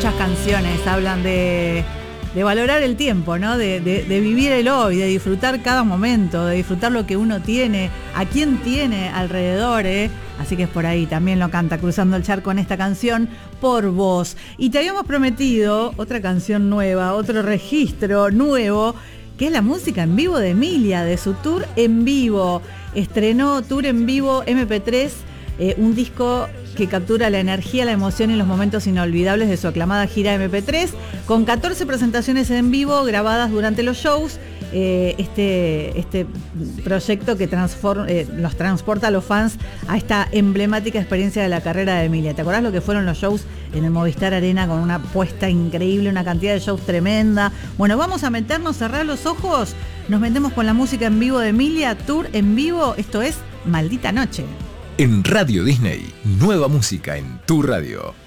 muchas canciones hablan de valorar el tiempo, ¿no? De vivir el hoy, de disfrutar cada momento, de disfrutar lo que uno tiene, a quién tiene alrededor, ¿eh? Así que es por ahí, también lo canta Cruzando el Charco en esta canción, Por Vos. Y te habíamos prometido otra canción nueva, otro registro nuevo, que es la música en vivo de Emilia, de su tour en vivo. Estrenó Tour en Vivo MP3, un disco que captura la energía, la emoción y los momentos inolvidables de su aclamada gira MP3, con 14 presentaciones en vivo grabadas durante los shows. Este proyecto que los transporta a los fans a esta emblemática experiencia de la carrera de Emilia. ¿Te acordás lo que fueron los shows en el Movistar Arena con una puesta increíble, una cantidad de shows tremenda? Bueno, vamos a meternos, cerrar los ojos, nos metemos con la música en vivo de Emilia, Tour en vivo, esto es Maldita Noche. En Radio Disney, nueva música en tu radio.